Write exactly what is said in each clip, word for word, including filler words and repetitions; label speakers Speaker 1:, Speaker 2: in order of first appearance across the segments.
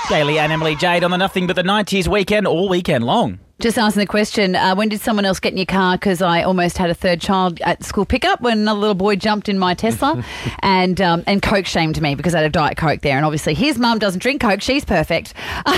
Speaker 1: Gailey and Emily Jade on the Nothing But the nineties weekend, all weekend long.
Speaker 2: Just asking the question, uh, when did someone else get in your car? Because I almost had a third child at school pickup when another little boy jumped in my Tesla and um, and Coke shamed me because I had a Diet Coke there. And obviously his mum doesn't drink Coke. She's perfect.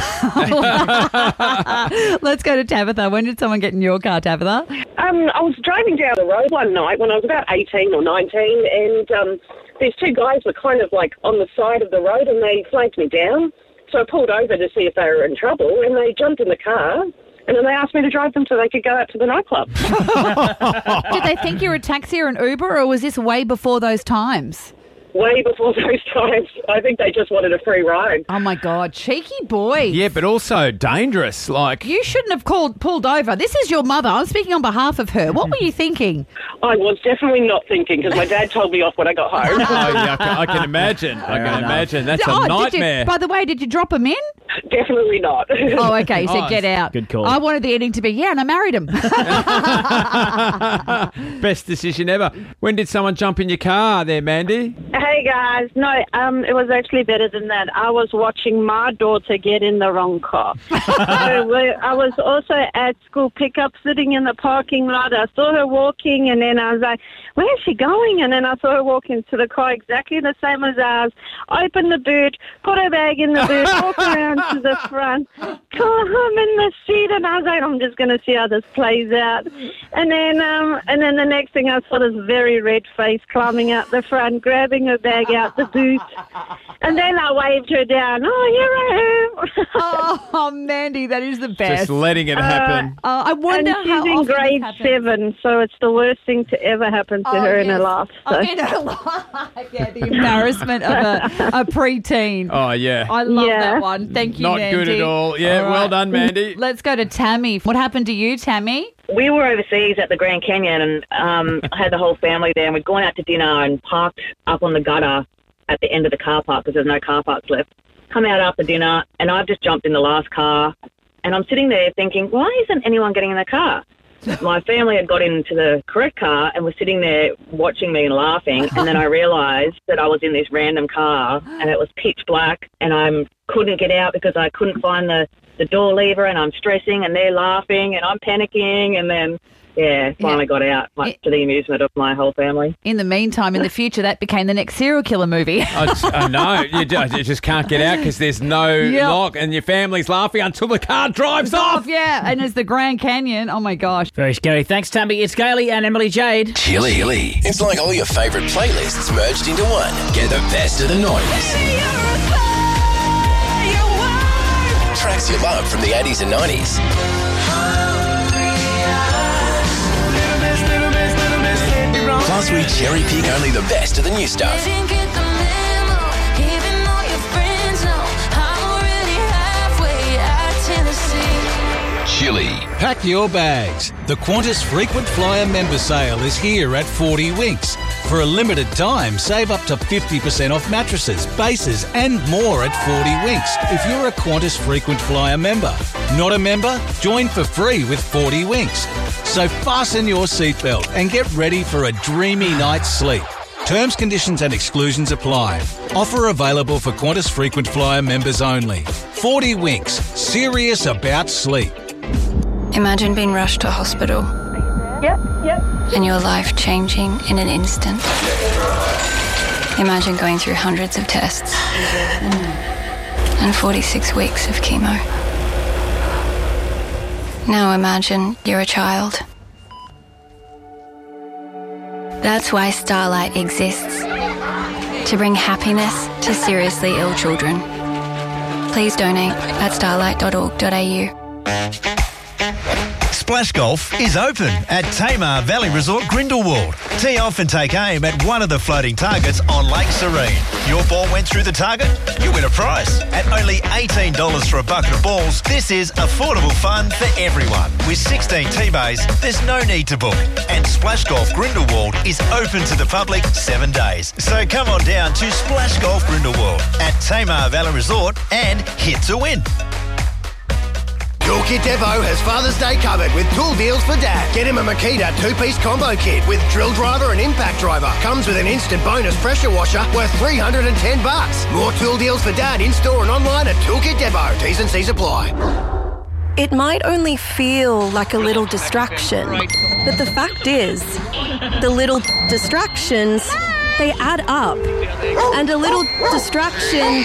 Speaker 2: Let's go to Tabitha. When did someone get in your car, Tabitha?
Speaker 3: Um, I was driving down the road one night when I was about eighteen or nineteen, and um, these two guys were kind of like on the side of the road, and they flagged me down. So I pulled over to see if they were in trouble, and they jumped in the car. And then they asked me to drive them so they could go out to the nightclub.
Speaker 2: Did they think you were a taxi or an Uber, or was this way before those times?
Speaker 3: Way before those times. I think they just wanted a free ride.
Speaker 2: Oh, my God. Cheeky boy.
Speaker 4: Yeah, but also dangerous. Like,
Speaker 2: you shouldn't have called pulled over. This is your mother. I'm speaking on behalf of her. What were you thinking?
Speaker 3: I was definitely not thinking because my dad told me off when I got home.
Speaker 4: oh, yeah, I, can, I can imagine. I can imagine. That's a
Speaker 2: oh,
Speaker 4: nightmare.
Speaker 2: Did you, by the way, did you drop him in?
Speaker 3: Definitely not.
Speaker 2: Oh, okay. You said
Speaker 4: Oh,
Speaker 2: get out.
Speaker 1: good call.
Speaker 2: I wanted the ending to be, yeah, and I married him.
Speaker 4: Best decision ever. When did someone jump in your car there, Mandy?
Speaker 5: Hey guys, no, um, it was actually better than that. I was watching my daughter get in the wrong car. so we, I was also at school pickup, sitting in the parking lot. I saw her walking, and then I was like, "Where is she going?" And then I saw her walk into the car exactly the same as ours. Open the boot, put her bag in the boot, walk around to the front, climb in the seat, and I was like, "I'm just going to see how this plays out." And then, um, and then the next thing I saw this very red face climbing out the front, grabbing her bag out the boot, and then I waved her down. Oh, here I am.
Speaker 2: Oh, Mandy, that is the best.
Speaker 4: Just letting it happen.
Speaker 2: Uh, uh, I wonder
Speaker 5: and
Speaker 2: how
Speaker 5: she's in
Speaker 2: often
Speaker 5: grade
Speaker 2: it happens.
Speaker 5: seven, so it's the worst thing to ever happen to
Speaker 2: Oh,
Speaker 5: her in
Speaker 2: yes.
Speaker 5: her life. So.
Speaker 2: Oh, in her life. Yeah, the embarrassment of a, a preteen.
Speaker 4: Oh, yeah.
Speaker 2: I love
Speaker 5: Yeah.
Speaker 2: that one. Thank you,
Speaker 4: Not
Speaker 2: Mandy.
Speaker 4: good at all. Yeah,
Speaker 2: All
Speaker 4: well
Speaker 2: right.
Speaker 4: done, Mandy.
Speaker 2: Let's go to Tammy. What happened to you, Tammy?
Speaker 6: We were overseas at the Grand Canyon, and um, I had the whole family there, and we'd gone out to dinner and parked up on the gutter at the end of the car park because there's no car parks left. Come out after dinner, and I've just jumped in the last car, and I'm sitting there thinking, why isn't anyone getting in the car? My family had got into the correct car and was sitting there watching me and laughing, and then I realised that I was in this random car, and it was pitch black, and I couldn't get out because I couldn't find the, the door lever, and I'm stressing, and they're laughing, and I'm panicking, and then... Yeah, finally got out, much
Speaker 2: It-
Speaker 6: to the amusement of my whole family.
Speaker 2: In the meantime, in the future, that became the next serial killer movie.
Speaker 4: I, just, I know. You just, you just can't get out because there's no
Speaker 2: Yep.
Speaker 4: lock, and your family's laughing until the car drives off.
Speaker 2: Yeah, and it's the Grand Canyon. Oh, my gosh.
Speaker 1: Very scary. Thanks, Tammy. It's Gailey and Emily Jade.
Speaker 7: Chili. Chili. It's like all your favourite playlists merged into one. Get the best of the noise. Tracks you love from the eighties and nineties. Plus, we cherry pick only the best of the new stuff. Chili.
Speaker 8: Pack your bags. The Qantas Frequent Flyer member sale is here at forty Winks. For a limited time, save up to fifty percent off mattresses, bases and more at forty Winks if you're a Qantas Frequent Flyer member. Not a member? Join for free with forty Winks. So fasten your seatbelt and get ready for a dreamy night's sleep. Terms, conditions and exclusions apply. Offer available for Qantas Frequent Flyer members only. forty Winks. Serious about sleep.
Speaker 9: Imagine being rushed to hospital.
Speaker 5: Yep, yep.
Speaker 9: And your life changing in an instant. Imagine going through hundreds of tests and forty-six weeks of chemo. Now imagine you're a child. That's why Starlight exists. To bring happiness to seriously ill children. Please donate at starlight dot org dot a u.
Speaker 10: Splash Golf is open at Tamar Valley Resort Grindelwald. Tee off and take aim at one of the floating targets on Lake Serene. Your ball went through the target, you win a prize. At only eighteen dollars for a bucket of balls, this is affordable fun for everyone. With sixteen tee bays, there's no need to book. And Splash Golf Grindelwald is open to the public seven days. So come on down to Splash Golf Grindelwald at Tamar Valley Resort and hit to win.
Speaker 11: Toolkit Depot has Father's Day covered with tool deals for Dad. Get him a Makita two-piece combo kit with drill driver and impact driver. Comes with an instant bonus pressure washer worth three hundred ten bucks. More tool deals for Dad in-store and online at Toolkit Depot. T's and C's apply.
Speaker 12: It might only feel like a little distraction, but the fact is, the little distractions, they add up. And a little distraction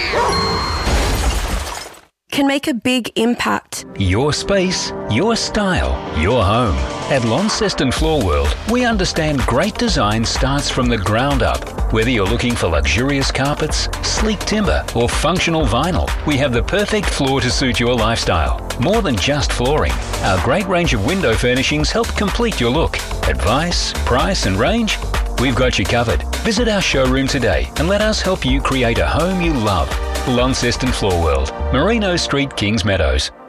Speaker 12: can make a big impact.
Speaker 13: Your space, your style, your home. At Launceston Floor World, we understand great design starts from the ground up. Whether you're looking for luxurious carpets, sleek timber, or functional vinyl, we have the perfect floor to suit your lifestyle. More than just flooring, our great range of window furnishings help complete your look. Advice, price, and range? We've got you covered. Visit our showroom today and let us help you create a home you love. Launceston Floor World, Merino Street, Kings Meadows.